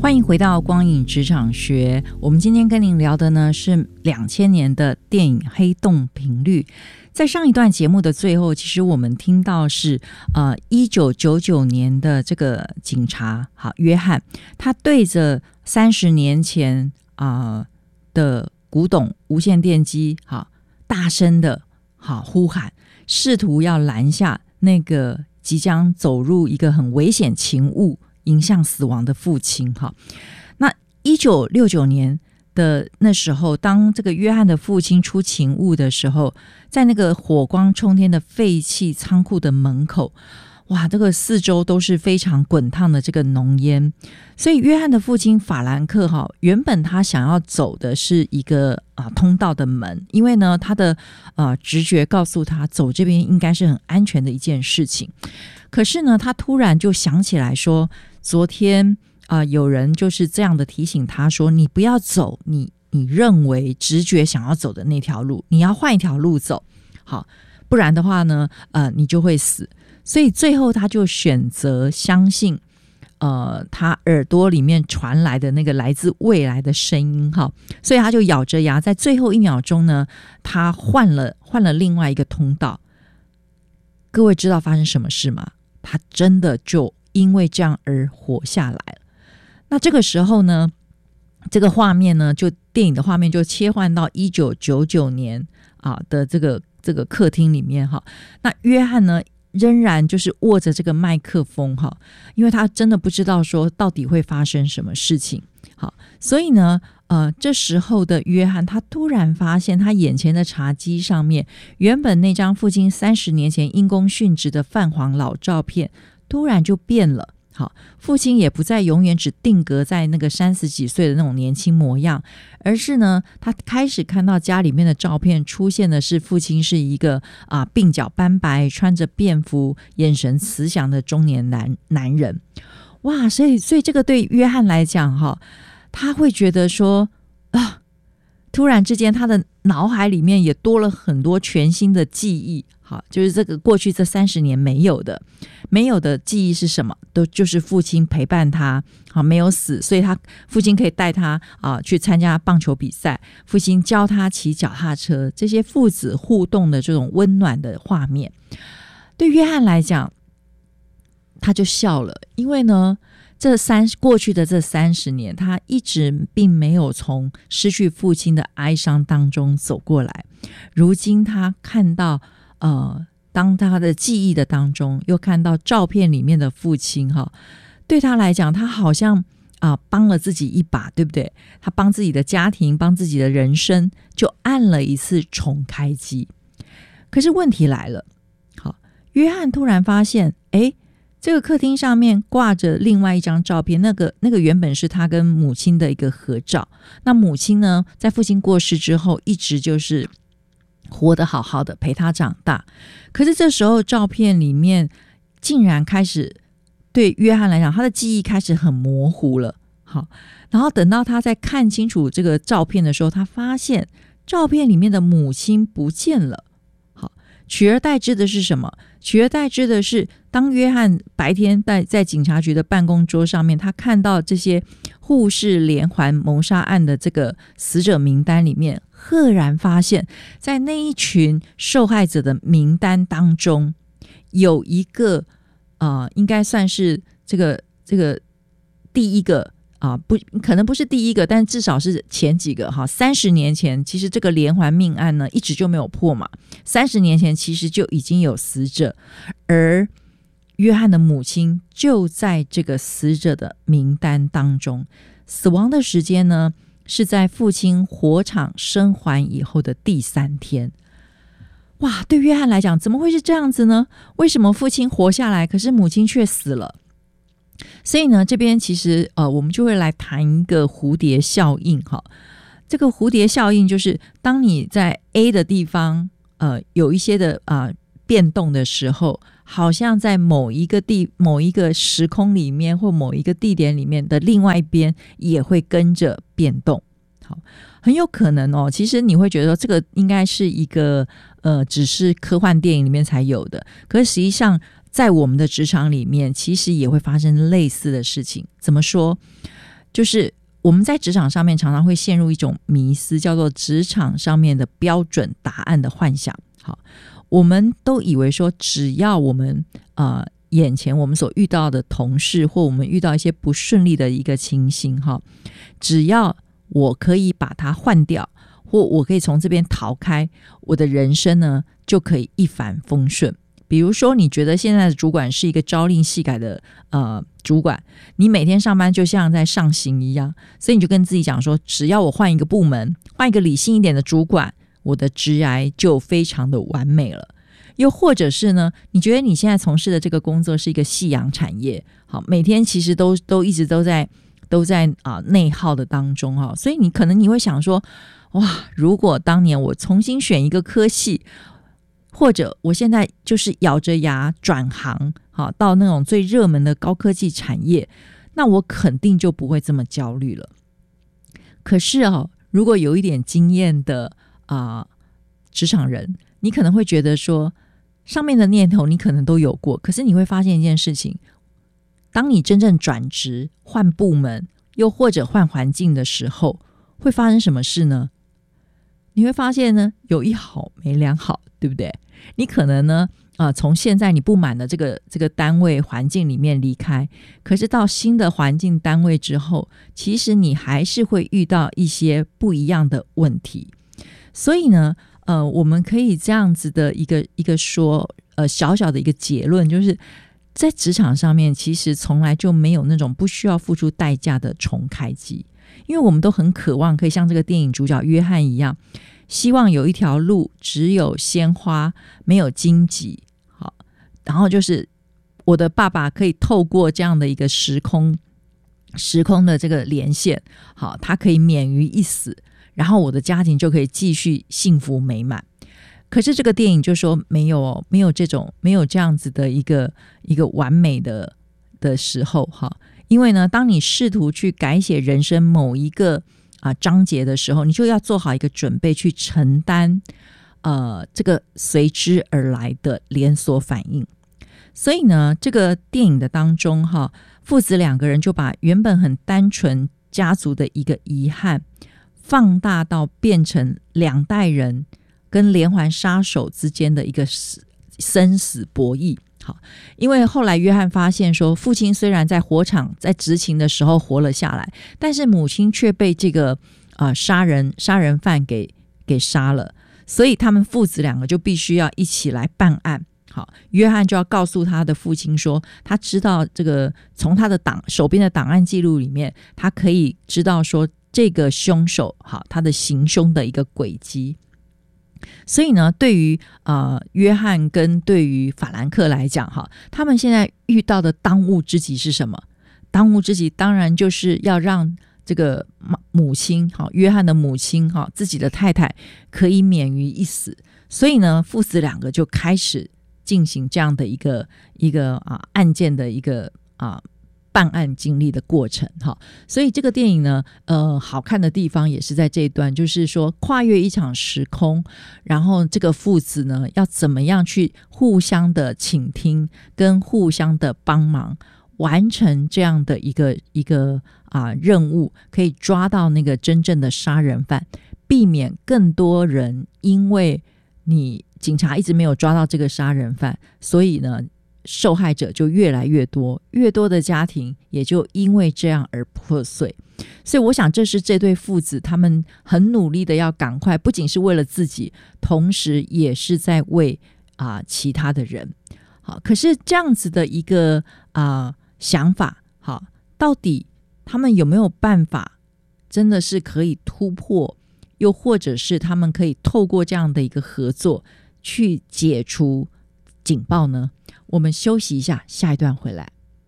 欢迎回到光影职场学，我们今天跟您聊的呢是2000年的电影《黑洞频率》。在上一段节目的最后，其实我们听到是1999年的这个警察好约翰，他对着30年前的古董无线电机好大声的好呼喊，试图要拦下那个即将走入一个很危险情务迎向死亡的父亲哈。那1969年的那时候，当这个约翰的父亲出勤务的时候，在那个火光冲天的废弃仓库的门口，哇，这个四周都是非常滚烫的这个浓烟。所以约翰的父亲法兰克哈，原本他想要走的是一个通道的门，因为呢他的直觉告诉他走这边应该是很安全的一件事情。可是呢他突然就想起来说，昨天有人就是这样的提醒他说，你不要走你认为直觉想要走的那条路，你要换一条路走，好，不然的话呢你就会死。所以最后他就选择相信他耳朵里面传来的那个来自未来的声音哈，所以他就咬着牙在最后1秒钟呢，他换了另外一个通道。各位知道发生什么事吗？他真的就因为这样而活下来了。那这个时候呢，这个画面呢，就电影的画面就切换到1999年的这个客厅里面哈。那约翰呢仍然就是握着这个麦克风哈，因为他真的不知道说到底会发生什么事情。好，所以呢这时候的约翰他突然发现他眼前的茶几上面，原本那张父亲30年前因公殉职的泛黄老照片突然就变了。好，父亲也不再永远只定格在那个30几岁的那种年轻模样，而是呢他开始看到家里面的照片出现的是父亲是一个鬓角斑白穿着便服眼神慈祥的中年男人。哇，所以这个对约翰来讲哈，他会觉得说突然之间他的脑海里面也多了很多全新的记忆。好，就是这个过去这30年没有的记忆是什么？就是父亲陪伴他，好，没有死，所以他父亲可以带他去参加棒球比赛，父亲教他骑脚踏车，这些父子互动的这种温暖的画面，对约翰来讲，他就笑了，因为呢，过去的这30年，他一直并没有从失去父亲的哀伤当中走过来。如今他看到当他的记忆的当中又看到照片里面的父亲哈，对他来讲他好像帮了自己一把，对不对？他帮自己的家庭，帮自己的人生，就按了一次重开机。可是问题来了，好，约翰突然发现这个客厅上面挂着另外一张照片，那个原本是他跟母亲的一个合照。那母亲呢，在父亲过世之后一直就是活得好好的，陪他长大。可是这时候照片里面竟然开始，对约翰来讲他的记忆开始很模糊了。好，然后等到他在看清楚这个照片的时候，他发现照片里面的母亲不见了。好，取而代之的是什么？取而代之的是，当约翰白天在警察局的办公桌上面，他看到这些护士连环谋杀案的这个死者名单里面，赫然发现在那一群受害者的名单当中，有一个应该算是这个第一个不可能不是第一个，但至少是前几个哈。30年前其实这个连环命案呢一直就没有破嘛，30年前其实就已经有死者，而约翰的母亲就在这个死者的名单当中。死亡的时间呢是在父亲火场生还以后的第3天。哇，对约翰来讲怎么会是这样子呢？为什么父亲活下来，可是母亲却死了？所以呢，这边其实我们就会来谈一个蝴蝶效应哈。这个蝴蝶效应就是当你在 A 的地方有一些的变动的时候，好像在某一个时空里面或某一个地点里面的另外一边也会跟着变动。好，很有可能其实你会觉得说这个应该是一个只是科幻电影里面才有的，可是实际上在我们的职场里面其实也会发生类似的事情。怎么说？ 就是我们在职场上面常常会陷入一种迷思，叫做职场上面的标准答案的幻想。好，我们都以为说只要我们眼前我们所遇到的同事，或我们遇到一些不顺利的一个情形，只要我可以把它换掉，或我可以从这边逃开，我的人生呢就可以一帆风顺。比如说你觉得现在的主管是一个朝令夕改的主管，你每天上班就像在上刑一样，所以你就跟自己讲说，只要我换一个部门，换一个理性一点的主管，我的职涯就非常的完美了。又或者是呢，你觉得你现在从事的这个工作是一个夕阳产业，好，每天其实都一直都在内耗的当中，所以你可能你会想说，哇，如果当年我重新选一个科系，或者我现在就是咬着牙转行到那种最热门的高科技产业，那我肯定就不会这么焦虑了。可是如果有一点经验的职场人，你可能会觉得说，上面的念头你可能都有过，可是你会发现一件事情，当你真正转职换部门又或者换环境的时候，会发生什么事呢？你会发现呢，有一好没两好，对不对？你可能呢从现在你不满的这个单位环境里面离开，可是到新的环境单位之后，其实你还是会遇到一些不一样的问题。所以呢我们可以这样子的一个说小小的一个结论，就是在职场上面其实从来就没有那种不需要付出代价的重开机，因为我们都很渴望可以像这个电影主角约翰一样，希望有一条路只有鲜花没有荆棘。好，然后就是我的爸爸可以透过这样的一个时空的这个连线，好，他可以免于一死，然后我的家庭就可以继续幸福美满。可是这个电影就说没有这样子的一个完美的时候因为呢，当你试图去改写人生某一个章节的时候，你就要做好一个准备去承担这个随之而来的连锁反应。所以呢，这个电影的当中父子两个人就把原本很单纯家族的一个遗憾放大到变成两代人跟连环杀手之间的一个生死博弈。好，因为后来约翰发现说，父亲虽然在火场在执勤的时候活了下来，但是母亲却被这个杀人犯给杀了，所以他们父子两个就必须要一起来办案。好，约翰就要告诉他的父亲说，他知道这个从他的手边的档案记录里面，他可以知道说这个凶手他的行凶的一个轨迹。所以呢，对于约翰跟对于法兰克来讲他们现在遇到的当务之急是什么？当务之急当然就是要让这个母亲约翰的母亲自己的太太可以免于一死。所以呢，父子两个就开始进行这样的一个案件的一个办案经历的过程。所以这个电影呢好看的地方也是在这一段，就是说跨越一场时空，然后这个父子呢要怎么样去互相的倾听跟互相的帮忙，完成这样的一个任务，可以抓到那个真正的杀人犯，避免更多人因为你警察一直没有抓到这个杀人犯，所以呢受害者就越来越多，越多的家庭也就因为这样而破碎。所以我想这是这对父子他们很努力的要赶快，不仅是为了自己，同时也是在为其他的人。好，可是这样子的一个想法到底他们有没有办法真的是可以突破，又或者是他们可以透过这样的一个合作去解除警报呢？我们休息一下，下一段回来。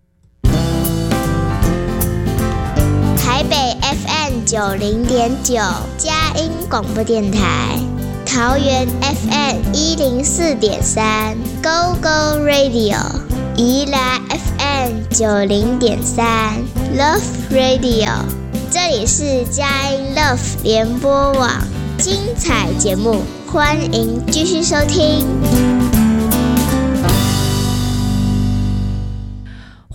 台北 FM 90.9佳音广播电台，桃园 FM 104.3 Go Go Radio， 宜兰 FM 90.3 Love Radio。这里是佳音 Love 联播网，精彩节目，欢迎继续收听。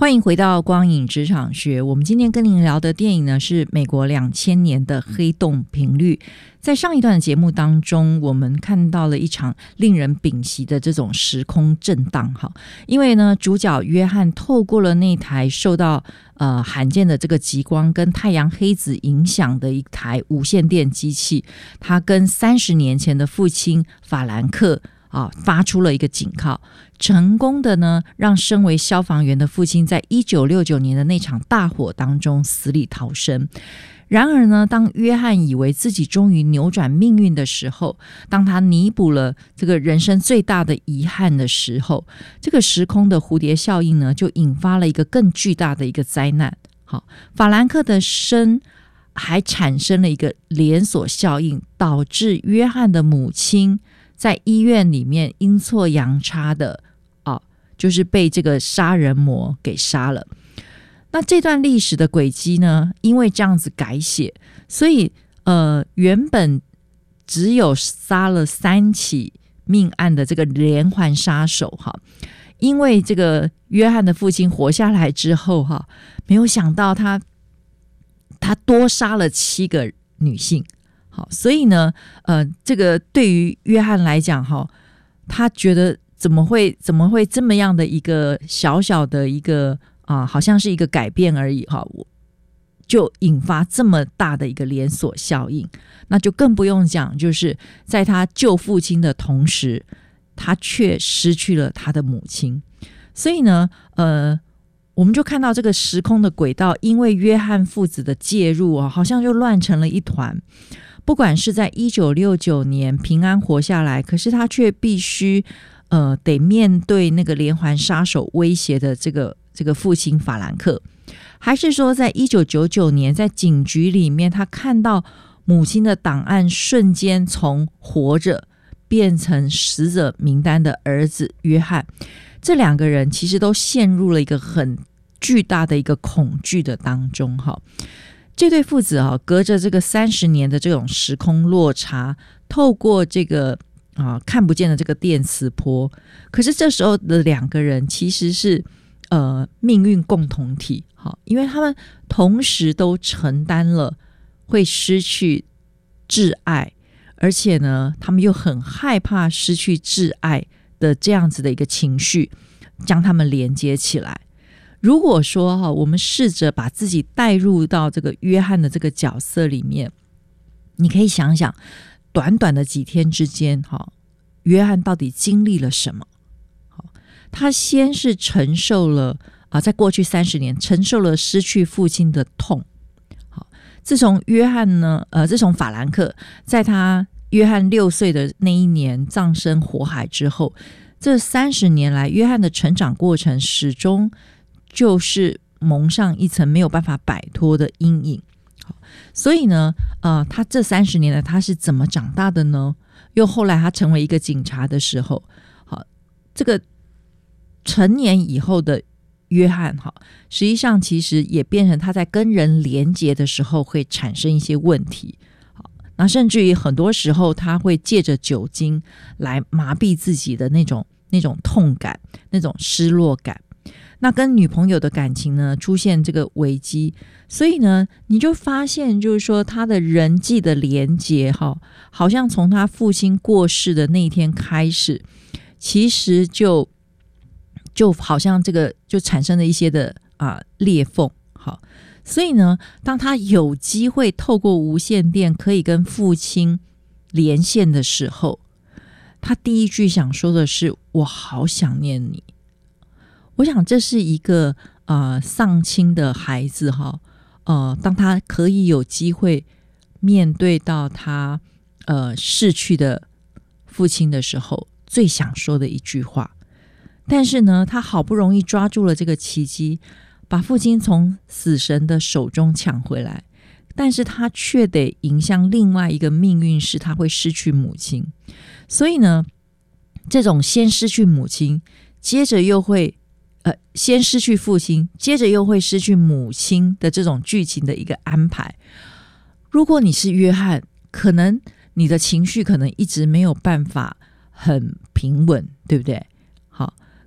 欢迎回到光影职场学。我们今天跟您聊的电影呢，是美国2000年的黑洞频率。在上一段的节目当中，我们看到了一场令人屏息的这种时空震荡。因为呢，主角约翰透过了那台受到罕见的这个极光跟太阳黑子影响的一台无线电机器，他跟30年前的父亲法兰克发出了一个警告，成功的呢让身为消防员的父亲在1969年的那场大火当中死里逃生。然而呢，当约翰以为自己终于扭转命运的时候，当他弥补了这个人生最大的遗憾的时候，这个时空的蝴蝶效应呢就引发了一个更巨大的一个灾难。法兰克的生还产生了一个连锁效应，导致约翰的母亲在医院里面阴错阳差的就是被这个杀人魔给杀了。那这段历史的轨迹呢，因为这样子改写，所以原本只有杀了3起命案的这个连环杀手因为这个约翰的父亲活下来之后没有想到他多杀了7个女性。所以呢这个对于约翰来讲他觉得怎么会这么样的一个小小的一个好像是一个改变而已就引发这么大的一个连锁效应。那就更不用讲，就是在他救父亲的同时，他却失去了他的母亲。所以呢我们就看到这个时空的轨道因为约翰父子的介入好像就乱成了一团。不管是在1969年平安活下来，可是他却必须得面对那个连环杀手威胁的这个父亲法兰克，还是说在1999年在警局里面他看到母亲的档案瞬间从活着变成死者名单的儿子约翰，这2个人其实都陷入了一个很巨大的一个恐惧的当中这对父子隔着这个30年的这种时空落差，透过这个看不见的这个电磁波，可是这时候的2个人其实是命运共同体因为他们同时都承担了会失去挚爱，而且呢他们又很害怕失去挚爱的这样子的一个情绪，将他们连接起来。如果说我们试着把自己带入到这个约翰的这个角色里面，你可以想想短短的几天之间约翰到底经历了什么。他先是承受了在过去30年承受了失去父亲的痛。自从法兰克在他约翰6岁的那一年葬身火海之后，这30年来约翰的成长过程始终就是蒙上一层没有办法摆脱的阴影。所以呢他这30年来他是怎么长大的呢？又后来他成为一个警察的时候，这个成年以后的约翰实际上其实也变成他在跟人连结的时候会产生一些问题。那甚至于很多时候他会借着酒精来麻痹自己的那种痛感，那种失落感。那跟女朋友的感情呢出现这个危机，所以呢你就发现就是说他的人际的连结好像从他父亲过世的那一天开始，其实就好像这个就产生了一些的裂缝。所以呢当他有机会透过无线电可以跟父亲连线的时候，他第一句想说的是我好想念你。我想这是一个丧亲的孩子当他可以有机会面对到他逝去的父亲的时候最想说的一句话。但是呢他好不容易抓住了这个契机，把父亲从死神的手中抢回来，但是他却得迎向另外一个命运，是他会失去母亲。所以呢这种先失去母亲，接着又会先失去父亲，接着又会失去母亲的这种剧情的一个安排。如果你是约翰，可能你的情绪可能一直没有办法很平稳，对不对？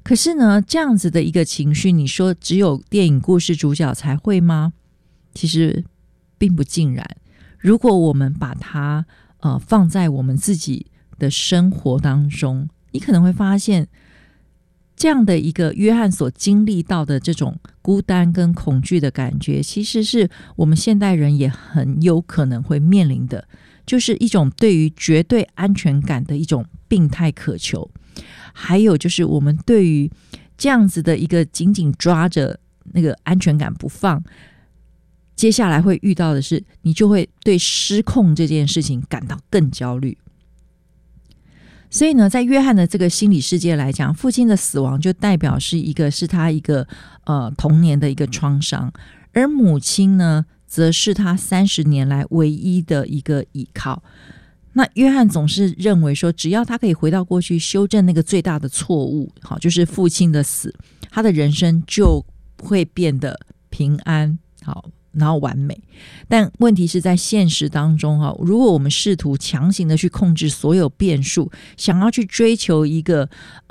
可是呢，这样子的一个情绪，你说只有电影故事主角才会吗？其实并不尽然。如果我们把它放在我们自己的生活当中，你可能会发现，这样的一个约翰所经历到的这种孤单跟恐惧的感觉，其实是我们现代人也很有可能会面临的，就是一种对于绝对安全感的一种病态渴求，还有就是我们对于这样子的一个紧紧抓着那个安全感不放，接下来会遇到的是，你就会对失控这件事情感到更焦虑。所以呢，在约翰的这个心理世界来讲，父亲的死亡就代表是他一个童年的一个创伤，而母亲呢，则是他30年来唯一的一个依靠。那约翰总是认为说，只要他可以回到过去修正那个最大的错误，好，就是父亲的死，他的人生就会变得平安，好，然后完美。但问题是在现实当中，如果我们试图强行的去控制所有变数，想要去追求一个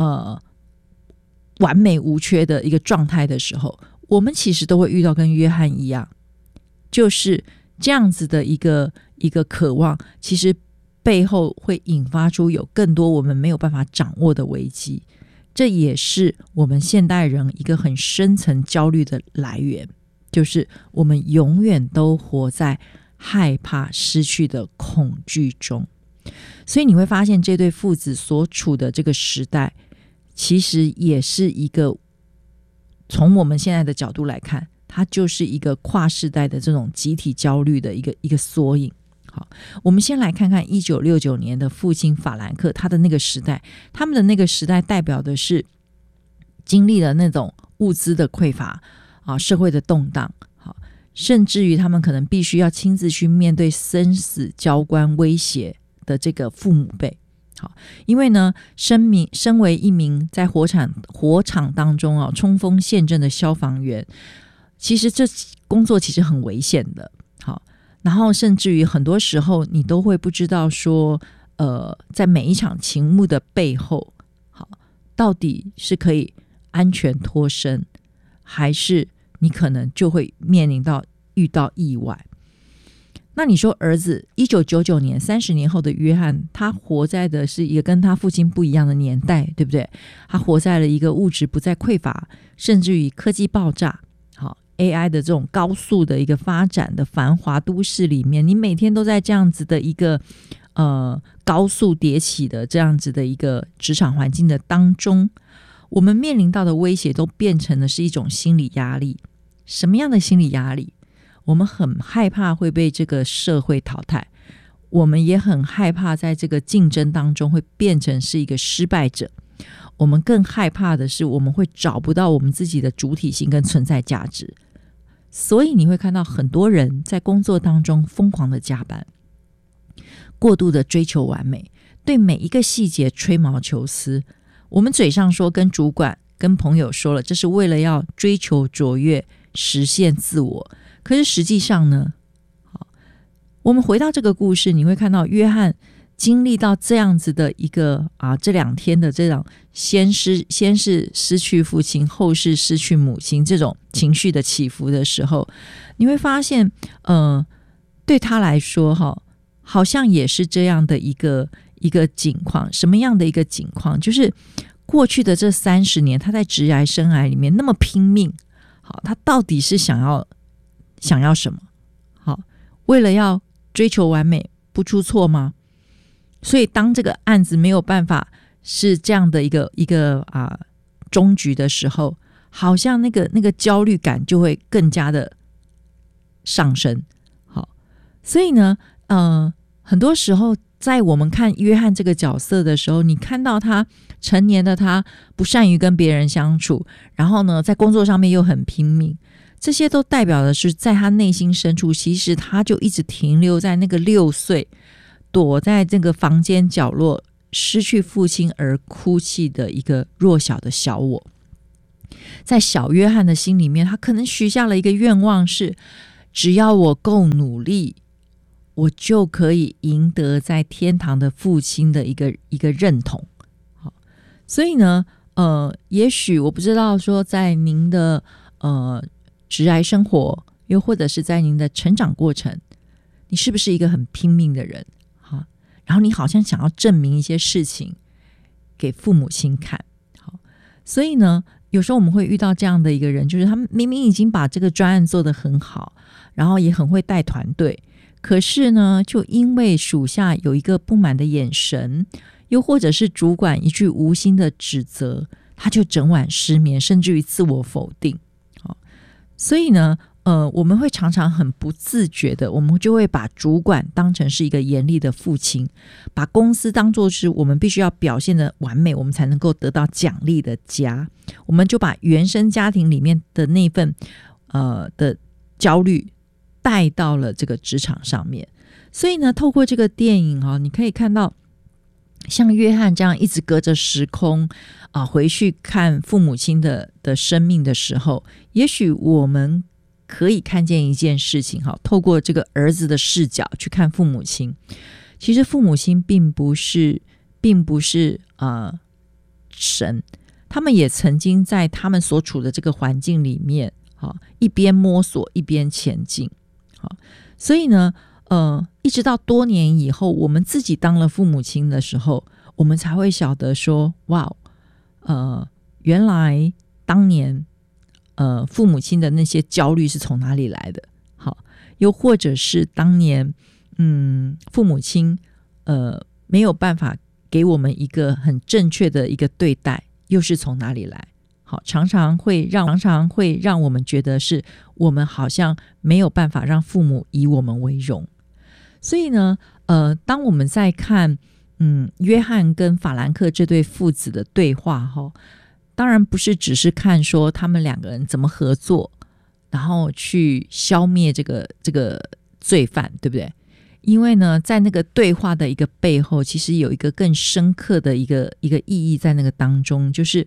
完美无缺的一个状态的时候，我们其实都会遇到跟约翰一样，就是这样子的一个渴望，其实背后会引发出有更多我们没有办法掌握的危机。这也是我们现代人一个很深层焦虑的来源，就是我们永远都活在害怕失去的恐惧中。所以你会发现，这对父子所处的这个时代，其实也是一个，从我们现在的角度来看，它就是一个跨世代的这种集体焦虑的一个缩影。好，我们先来看看1969年的父亲法兰克，他的那个时代，他们的那个时代代表的是经历了那种物资的匮乏啊，社会的动荡，好，甚至于他们可能必须要亲自去面对生死交关威胁的这个父母辈。好，因为呢，身为一名在火场当中冲锋陷阵的消防员，其实这工作其实很危险的。好，然后甚至于很多时候你都会不知道说在每一场勤务的背后，好，到底是可以安全脱身，还是你可能就会面临到遇到意外。那你说儿子1999年30年后的约翰，他活在的是一个跟他父亲不一样的年代，对不对？他活在了一个物质不再匮乏，甚至于科技爆炸，好 AI 的这种高速的一个发展的繁华都市里面，你每天都在这样子的一个高速迭起的这样子的一个职场环境的当中，我们面临到的威胁都变成的是一种心理压力。什么样的心理压力？我们很害怕会被这个社会淘汰，我们也很害怕在这个竞争当中会变成是一个失败者，我们更害怕的是我们会找不到我们自己的主体性跟存在价值。所以你会看到很多人在工作当中疯狂的加班，过度的追求完美，对每一个细节吹毛求疵。我们嘴上说跟主管跟朋友说了，这是为了要追求卓越，实现自我，可是实际上呢，好，我们回到这个故事，你会看到约翰经历到这样子的一个这2天的这种先是失去父亲，后是失去母亲这种情绪的起伏的时候，你会发现对他来说好像也是这样的一个景况。什么样的一个景况？就是过去的这30年他在职涯生涯里面那么拼命，好，他到底是想要什么？好，为了要追求完美不出错吗？所以当这个案子没有办法是这样的一个终局的时候，好像那个焦虑感就会更加的上升。好，所以呢很多时候在我们看约翰这个角色的时候，你看到他成年的他不善于跟别人相处，然后呢在工作上面又很拼命，这些都代表的是在他内心深处，其实他就一直停留在那个6岁躲在这个房间角落失去父亲而哭泣的一个弱小的小我。在小约翰的心里面，他可能许下了一个愿望，是只要我够努力，我就可以赢得在天堂的父亲的一个认同。好，所以呢也许我不知道说在您的职涯生活，又或者是在您的成长过程，你是不是一个很拼命的人？好，然后你好像想要证明一些事情给父母亲看。好，所以呢，有时候我们会遇到这样的一个人，就是他们明明已经把这个专案做得很好，然后也很会带团队，可是呢，就因为属下有一个不满的眼神，又或者是主管一句无心的指责，他就整晚失眠，甚至于自我否定。好，所以呢我们会常常很不自觉的，我们就会把主管当成是一个严厉的父亲，把公司当作是我们必须要表现的完美，我们才能够得到奖励的家。我们就把原生家庭里面的那份的焦虑带到了这个职场上面。所以呢，透过这个电影你可以看到像约翰这样一直隔着时空回去看父母亲的生命的时候，也许我们可以看见一件事情，透过这个儿子的视角去看父母亲，其实父母亲并不是神，他们也曾经在他们所处的这个环境里面一边摸索一边前进。所以呢一直到多年以后，我们自己当了父母亲的时候，我们才会晓得说，哇原来当年父母亲的那些焦虑是从哪里来的。好，又或者是当年父母亲没有办法给我们一个很正确的一个对待，又是从哪里来。好，常常会让我们觉得是我们好像没有办法让父母以我们为荣。所以呢当我们在看约翰跟法兰克这对父子的对话当然不是只是看说他们两个人怎么合作，然后去消灭这个罪犯，对不对？因为呢，在那个对话的一个背后，其实有一个更深刻的一个意义在那个当中，就是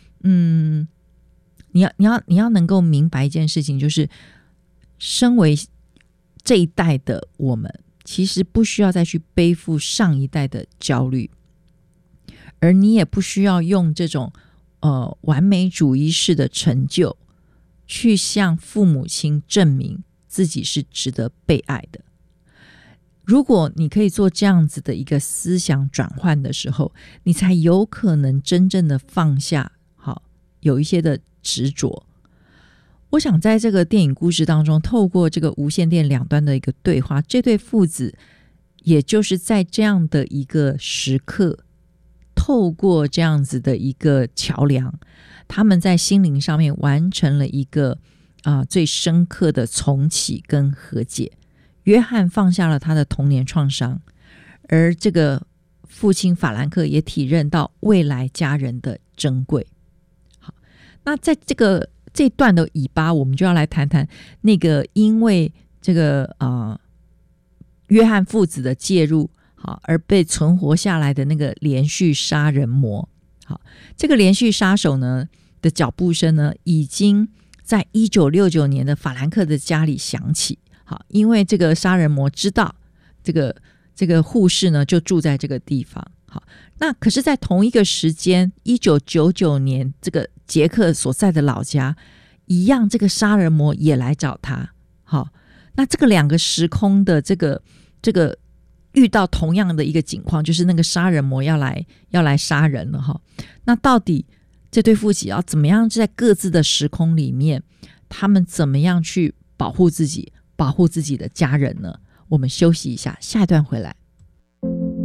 你要能够明白一件事情，就是身为这一代的我们，其实不需要再去背负上一代的焦虑，而你也不需要用这种完美主义式的成就去向父母亲证明自己是值得被爱的。如果你可以做这样子的一个思想转换的时候，你才有可能真正的放下有一些的执着。我想在这个电影故事当中，透过这个无线电两端的一个对话，这对父子也就是在这样的一个时刻，透过这样子的一个桥梁，他们在心灵上面完成了一个最深刻的重启跟和解。约翰放下了他的童年创伤，而这个父亲法兰克也体认到未来家人的珍贵。好，那在这段的尾巴，我们就要来谈谈那个因为这个约翰父子的介入而被存活下来的那个连续杀人魔。好，这个连续杀手呢的脚步声呢，已经在1969年的法兰克的家里响起。好，因为这个杀人魔知道这个护士呢就住在这个地方。好，那可是在同一个时间1999年这个杰克所在的老家一样，这个杀人魔也来找他。好，那这个两个时空的这个遇到同样的一个情况，就是那个杀人魔要来杀人了。那到底这对夫妻要怎么样在各自的时空里面，他们怎么样去保护自己的家人呢？我们休息一下，下一段回来。